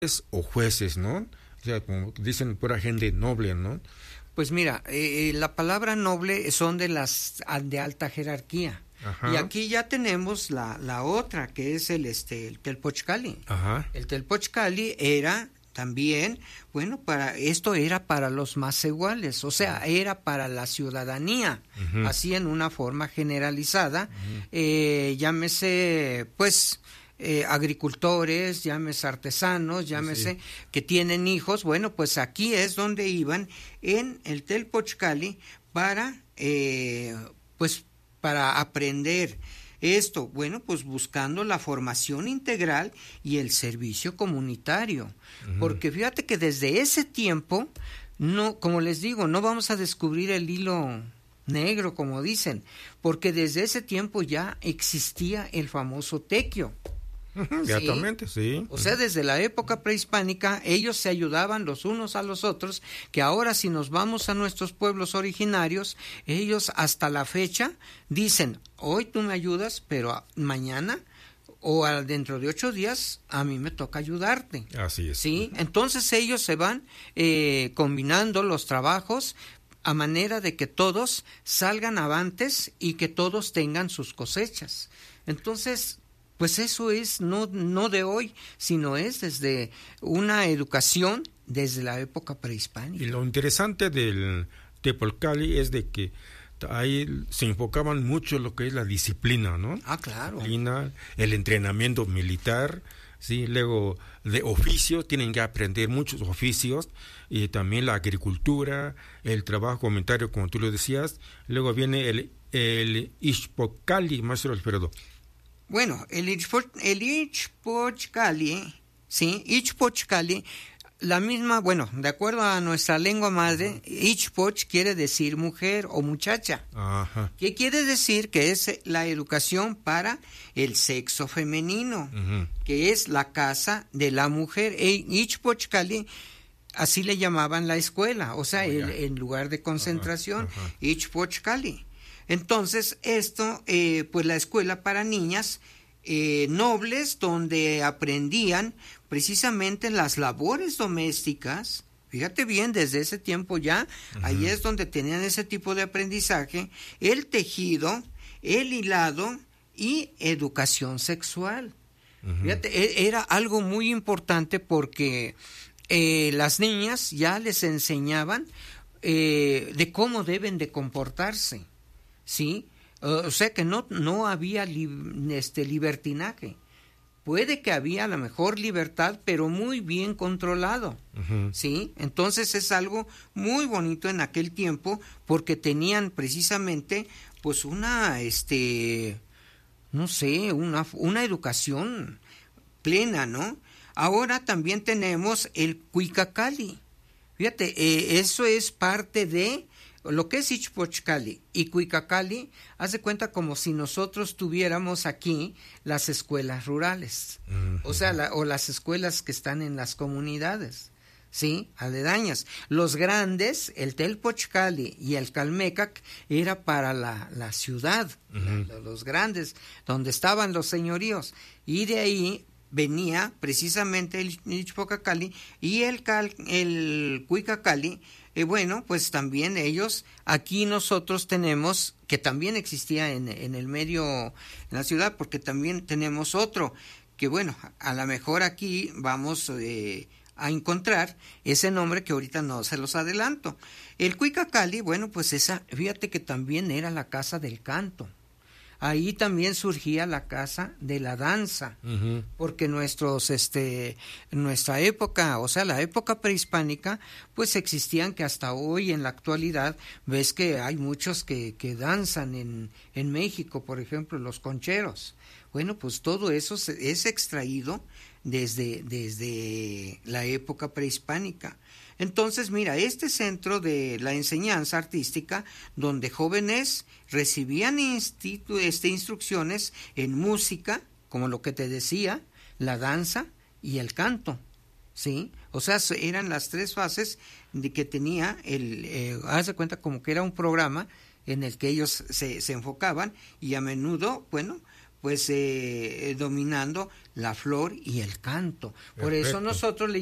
o jueces, ¿no? O sea, como dicen, pura gente noble, ¿no? Pues mira, la palabra noble son de las de alta jerarquía. Ajá. Y aquí ya tenemos la otra, que es el Telpochcali. Ajá. El Telpochcali era también, bueno, esto era para los más iguales, o sea, era para la ciudadanía, así en una forma generalizada, llámese, pues, agricultores, llámese artesanos, llámese que tienen hijos, bueno, pues aquí es donde iban en el Telpochcali para, pues, para aprender esto, bueno, pues buscando la formación integral y el servicio comunitario, porque fíjate que desde ese tiempo, no, como les digo, no vamos a descubrir el hilo negro, como dicen, porque desde ese tiempo ya existía el famoso tequio. Exactamente, sí. O sea, desde la época prehispánica, ellos se ayudaban los unos a los otros, que ahora si nos vamos a nuestros pueblos originarios, ellos hasta la fecha dicen, hoy tú me ayudas, pero mañana o dentro de 8 días a mí me toca ayudarte. Así es. ¿Sí? Entonces ellos se van combinando los trabajos a manera de que todos salgan avantes y que todos tengan sus cosechas. Entonces, pues eso es no de hoy, sino es desde una educación desde la época prehispánica. Y lo interesante del Telpochcali es de que ahí se enfocaban mucho en lo que es la disciplina, ¿no? Ah, claro. Disciplina, el entrenamiento militar, sí, luego de oficios, tienen que aprender muchos oficios, y también la agricultura, el trabajo comunitario, como tú lo decías. Luego viene el Ixpochcali, maestro Alfredo. Bueno, el Ixpochcali, ¿sí? Ixpochcali, la misma, bueno, de acuerdo a nuestra lengua madre, Ixpoch quiere decir mujer o muchacha. Ajá. ¿Qué quiere decir? Que es la educación para el sexo femenino, que es la casa de la mujer. Ixpochcali, así le llamaban la escuela, o sea, el lugar de concentración, Ixpochcali. Entonces, esto, pues la escuela para niñas nobles, donde aprendían precisamente las labores domésticas. Fíjate bien, desde ese tiempo ya, ahí es donde tenían ese tipo de aprendizaje, el tejido, el hilado y educación sexual. Fíjate, era algo muy importante porque las niñas ya les enseñaban de cómo deben de comportarse. ¿Sí? O sea que no había libertinaje. Puede que había a lo mejor libertad, pero muy bien controlado. ¿Sí? Entonces es algo muy bonito en aquel tiempo, porque tenían precisamente pues una no sé, una educación plena, ¿no? Ahora también tenemos el Cuicacali. Fíjate, eso es parte de lo que es Ixpochcali y Cuicacali. Haz de cuenta como si nosotros tuviéramos aquí las escuelas rurales, o sea, o las escuelas que están en las comunidades, ¿sí? Aledañas. Los grandes, el Telpochcali y el Calmecac, era para la ciudad, los grandes, donde estaban los señoríos, y de ahí venía precisamente el Ixpochcali y el Cuicacali. Bueno, pues también ellos, aquí nosotros tenemos, que también existía en el medio, en la ciudad, porque también tenemos otro, que bueno, a lo mejor aquí vamos a encontrar ese nombre que ahorita no se los adelanto. El Cuicacali, bueno, pues fíjate que también era la casa del canto. Ahí también surgía la casa de la danza, porque nuestra época, o sea, la época prehispánica, pues existían, que hasta hoy en la actualidad ves que hay muchos que danzan en México, por ejemplo, los concheros. Bueno, pues todo eso es extraído desde la época prehispánica. Entonces, mira, este centro de la enseñanza artística, donde jóvenes recibían instrucciones en música, como lo que te decía, la danza y el canto, ¿sí? O sea, eran las 3 fases de que tenía haz de cuenta como que era un programa en el que ellos se enfocaban, y a menudo, bueno, pues dominando la flor y el canto. Por Perfecto. eso nosotros le